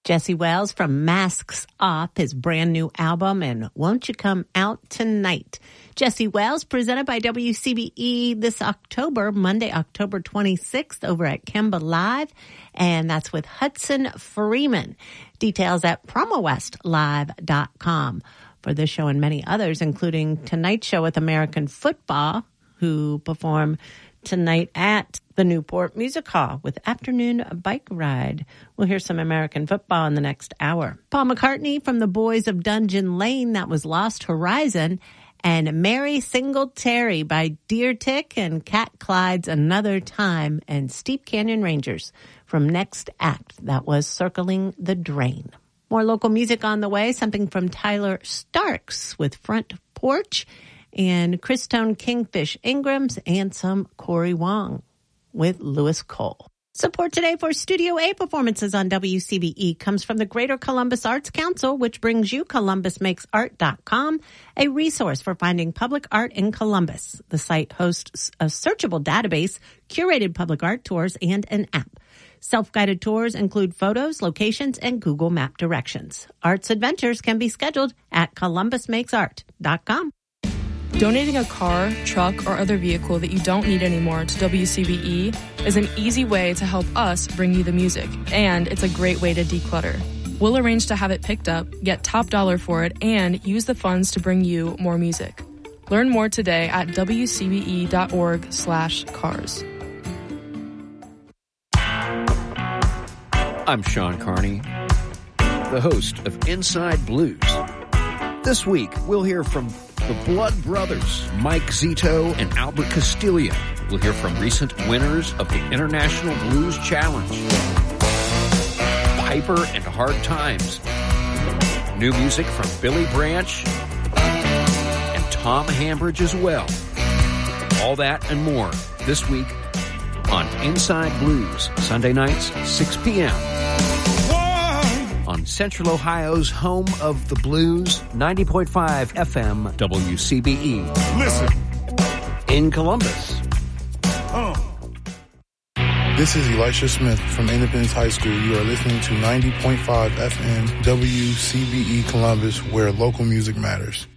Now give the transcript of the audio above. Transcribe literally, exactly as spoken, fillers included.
Jesse Wells from Masks Off, his brand new album, and Won't You Come Out Tonight. Jesse Wells, presented by W C B E this October, Monday, October twenty-sixth, over at Kemba Live, and that's with Hudson Freeman. Details at promo west live dot com. For this show and many others, including tonight's show with American Football, who perform tonight at the Newport Music Hall with Afternoon Bike Ride. We'll hear some American football in the next hour. Paul McCartney from the Boys of Dungeon Lane, that was Lost Horizon, and Mary Singletary by Deer Tick and Cat Clyde's Another Time, and Steep Canyon Rangers from Next Act, that was Circling the Drain. More local music on the way, something from Tyler Starks with Front Porch, and Christone Kingfish Ingrams, and some Corey Wong with Lewis Cole. Support today for Studio A performances on W C B E comes from the Greater Columbus Arts Council, which brings you columbus makes art dot com, a resource for finding public art in Columbus. The site hosts a searchable database, curated public art tours, and an app. Self-guided tours include photos, locations, and Google Map directions. Arts adventures can be scheduled at columbus makes art dot com. Donating a car, truck, or other vehicle that you don't need anymore to W C B E is an easy way to help us bring you the music, and it's a great way to declutter. We'll arrange to have it picked up, get top dollar for it, and use the funds to bring you more music. Learn more today at w c b e dot org slash cars. I'm Sean Carney, the host of Inside Blues. This week, we'll hear from the Blood Brothers, Mike Zito and Albert Castillo. We'll hear from recent winners of the International Blues Challenge, Piper and Hard Times, new music from Billy Branch and Tom Hambridge as well. All that and more this week on Inside Blues, Sunday nights, six p.m. on Central Ohio's home of the blues, ninety point five F M W C B E. Listen. In Columbus. Uh. This is Elisha Smith from Independence High School. You are listening to ninety point five F M W C B E Columbus, where local music matters.